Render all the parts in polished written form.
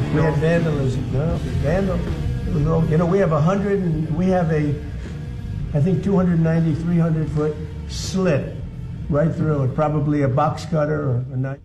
We had vandalism. No, you know, we have 100 and we have I think 290, 300-foot slit right through it, probably a box cutter or a knife.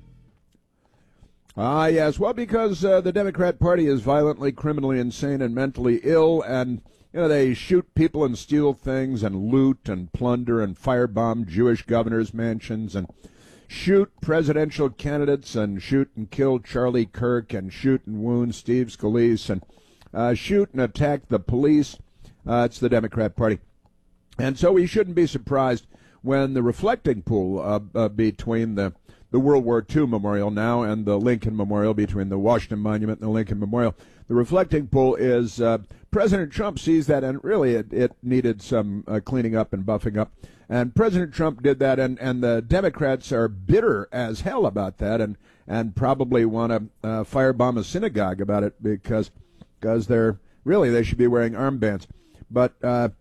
Yes. Well, because the Democrat Party is violently, criminally insane, and mentally ill, and they shoot people and steal things and loot and plunder and firebomb Jewish governors' mansions and shoot presidential candidates and shoot and kill Charlie Kirk and shoot and wound Steve Scalise and shoot and attack the police. It's the Democrat Party. And so we shouldn't be surprised when the reflecting pool between the World War II Memorial now and the Lincoln Memorial, between the Washington Monument and the Lincoln Memorial, the reflecting pool is President Trump sees that, and really it needed some cleaning up and buffing up. And President Trump did that, and the Democrats are bitter as hell about that, and probably want to firebomb a synagogue about it because they should be wearing armbands. But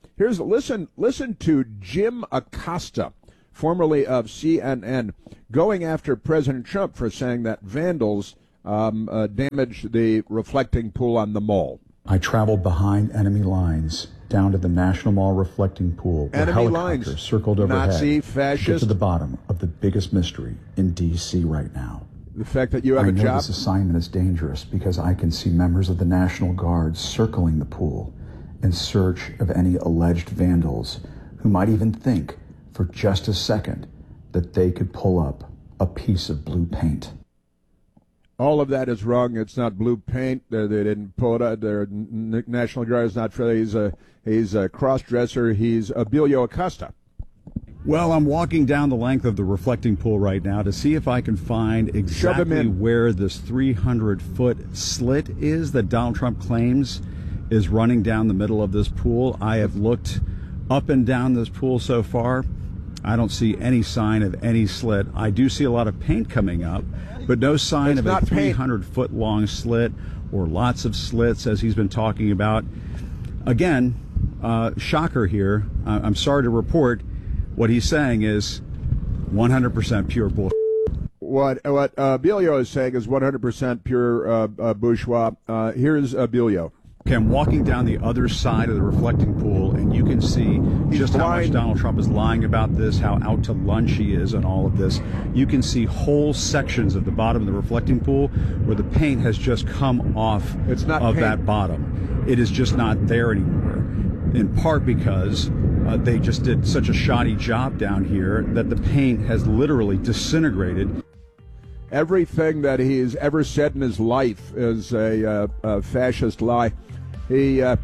listen to Jim Acosta, formerly of CNN, going after President Trump for saying that vandals damaged the reflecting pool on the mall. I traveled behind enemy lines down to the National Mall reflecting pool where enemy helicopters lines circled overhead Nazi, to fascist. get to the bottom of the biggest mystery in D.C. right now. The fact that you have a job. I know this assignment is dangerous because I can see members of the National Guard circling the pool in search of any alleged vandals who might even think for just a second that they could pull up a piece of blue paint. All of that is wrong. It's not blue paint. They didn't pull it out. Their National Guard is not for that. He's a cross-dresser. He's Emilio Acosta. Well, I'm walking down the length of the reflecting pool right now to see if I can find exactly where this 300-foot slit is that Donald Trump claims is running down the middle of this pool. I have looked up and down this pool so far. I don't see any sign of any slit. I do see a lot of paint coming up, but no sign of a 300-foot long slit or lots of slits as he's been talking about. Again, shocker here. I'm sorry to report what he's saying is 100% pure bullshit. What Emilio is saying is 100% pure bourgeois. Here's Emilio. Okay, I'm walking down the other side of the reflecting pool, and you can see just how much Donald Trump is lying about this, how out to lunch he is on all of this. You can see whole sections of the bottom of the reflecting pool where the paint has just come off that bottom. It is just not there anymore, in part because they just did such a shoddy job down here that the paint has literally disintegrated. Everything that he's ever said in his life is a fascist lie. Now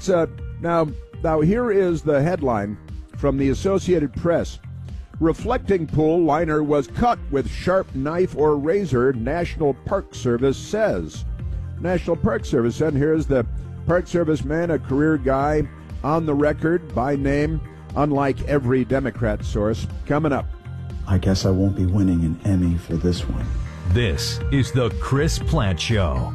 here is the headline from the Associated Press. Reflecting pool liner was cut with sharp knife or razor, National Park Service says. National Park Service, and here's the Park Service man, a career guy on the record by name, unlike every Democrat source. Coming up. I guess I won't be winning an Emmy for this one. This is the Chris Plant Show.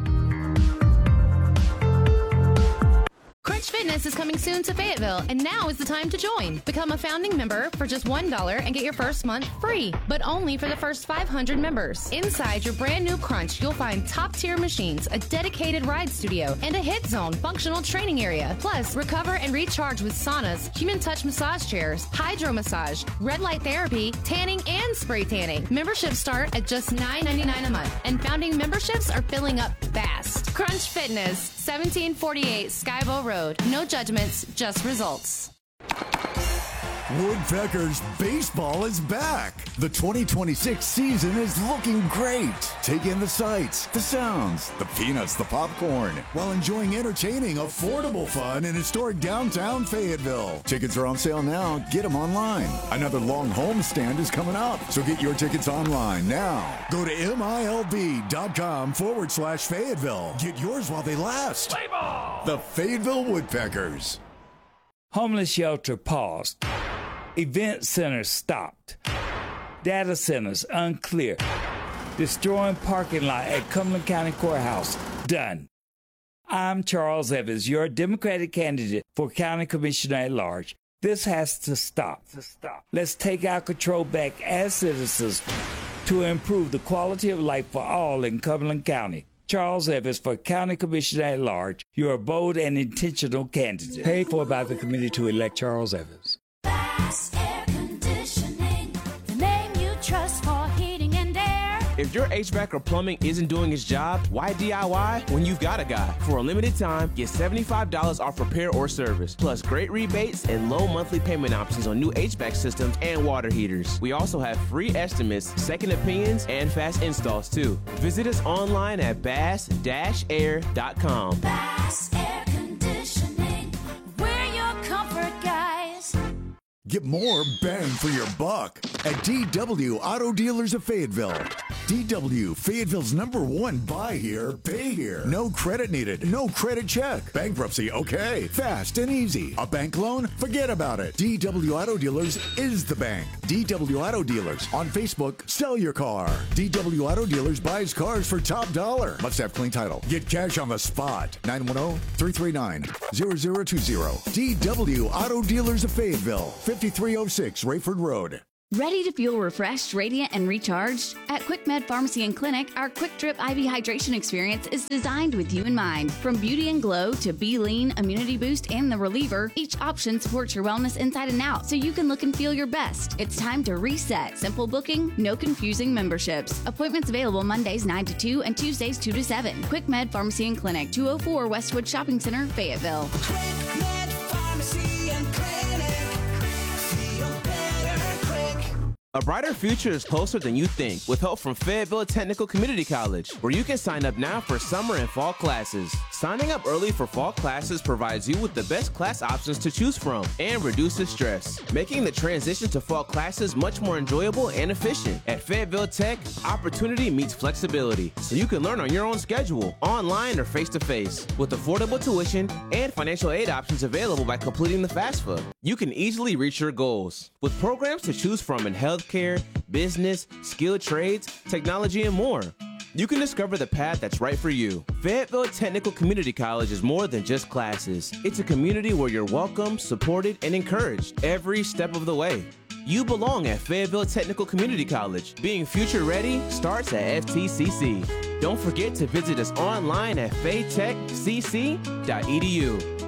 Crunch Fitness is coming soon to Fayetteville, and now is the time to join. Become a founding member for just $1 and get your first month free, but only for the first 500 members. Inside your brand new Crunch, you'll find top-tier machines, a dedicated ride studio, and a hit zone functional training area. Plus, recover and recharge with saunas, human touch massage chairs, hydro massage, red light therapy, tanning, and spray tanning. Memberships start at just $9.99 a month, and founding memberships are filling up fast. Crunch Fitness, 1748 Skybo Road. No judgments, just results. Woodpeckers baseball is back. The 2026 season is looking great. Take in the sights, the sounds, the peanuts, the popcorn, while enjoying entertaining, affordable fun in historic downtown Fayetteville. Tickets are on sale now. Get them online. Another long homestand is coming up, so get your tickets online now. Go to MILB.com/Fayetteville. Get yours while they last. Play ball! The Fayetteville Woodpeckers. Homeless shelter paused. Event centers stopped. Data centers unclear. Destroying parking lot at Cumberland County Courthouse done. I'm Charles Evans, your Democratic candidate for County Commissioner at Large. This has to stop. Let's take our control back as citizens to improve the quality of life for all in Cumberland County. Charles Evans for County Commissioner at Large. You're a bold and intentional candidate. Paid for by the committee to elect Charles Evans. Bass Air Conditioning, the name you trust for heating and air. If your HVAC or plumbing isn't doing its job, why DIY when you've got a guy? For a limited time, get $75 off repair or service, plus great rebates and low monthly payment options on new HVAC systems and water heaters. We also have free estimates, second opinions, and fast installs too. Visit us online at bass-air.com. Bass Air Conditioning, we're your comfort guys. Get more bang for your buck at DW Auto Dealers of Fayetteville. DW, Fayetteville's #1 buy here, pay here. No credit needed, no credit check. Bankruptcy, okay. Fast and easy. A bank loan? Forget about it. DW Auto Dealers is the bank. DW Auto Dealers. On Facebook, sell your car. DW Auto Dealers buys cars for top dollar. Must have clean title. Get cash on the spot. 910-339-0020. DW Auto Dealers of Fayetteville. 5306 Rayford Road. Ready to feel refreshed, radiant, and recharged? At QuickMed Pharmacy and Clinic, our Quick Drip IV hydration experience is designed with you in mind. From Beauty and Glow to Be Lean, Immunity Boost, and the Reliever, each option supports your wellness inside and out so you can look and feel your best. It's time to reset. Simple booking, no confusing memberships. Appointments available Mondays 9 to 2 and Tuesdays 2 to 7. QuickMed Pharmacy and Clinic, 204 Westwood Shopping Center, Fayetteville. QuickMed Pharmacy and Clinic. Feel better quick. A brighter future is closer than you think with help from Fayetteville Technical Community College, where you can sign up now for summer and fall classes. Signing up early for fall classes provides you with the best class options to choose from and reduces stress, making the transition to fall classes much more enjoyable and efficient. At Fayetteville Tech, opportunity meets flexibility, so you can learn on your own schedule, online or face-to-face, with affordable tuition and financial aid options available by completing the FAFSA. You can easily reach your goals. With programs to choose from in healthcare, business, skilled trades, technology, and more. You can discover the path that's right for you. Fayetteville Technical Community College is more than just classes. It's a community where you're welcome, supported, and encouraged every step of the way. You belong at Fayetteville Technical Community College. Being future ready starts at FTCC. Don't forget to visit us online at faytechcc.edu.